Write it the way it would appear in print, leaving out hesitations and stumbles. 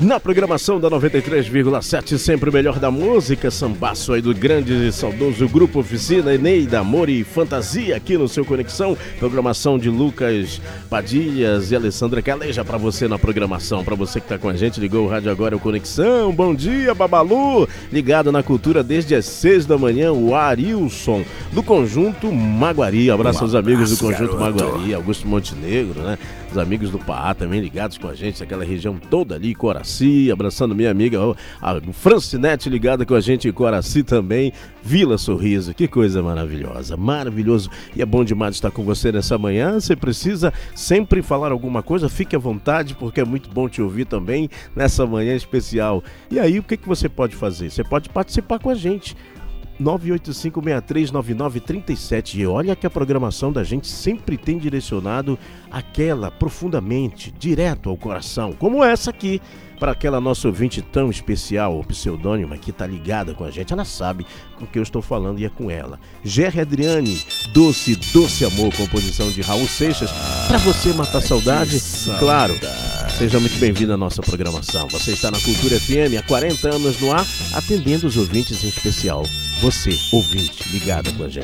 Na programação da 93,7, sempre o melhor da música, sambaço aí do grande e saudoso Grupo Oficina, Eneida, Amor e Fantasia aqui no seu Conexão. Programação de Lucas Padilhas e Alessandra Caleja pra você na programação. Pra você que tá com a gente, ligou o rádio agora, é o Conexão. Bom dia, Babalu! Ligado na cultura desde as 6 da manhã, o Arilson, do Conjunto Maguari. Abraço aos amigos do Conjunto Maguari, Augusto Montenegro, né? Os amigos do Pará também ligados com a gente, aquela região toda ali, Coraci, abraçando minha amiga a Francinete ligada com a gente em Coraci também, Vila Sorriso, que coisa maravilhosa, maravilhoso, e é bom demais estar com você nessa manhã. Você precisa sempre falar alguma coisa, fique à vontade, porque é muito bom te ouvir também nessa manhã especial. E aí, o que você pode fazer? Você pode participar com a gente, 985639937. E olha que a programação da gente sempre tem direcionado aquela profundamente, direto ao coração, como essa aqui, para aquela nossa ouvinte tão especial, o pseudônima, que tá ligada com a gente. Ela sabe com o que eu estou falando e é com ela. Gerry Adriane, Doce, Doce Amor, composição de Raul Seixas, para você matar saudade, claro. Seja muito bem-vindo à nossa programação. Você está na Cultura FM há 40 anos no ar, atendendo os ouvintes em especial. Você, ouvinte, ligada com a gente.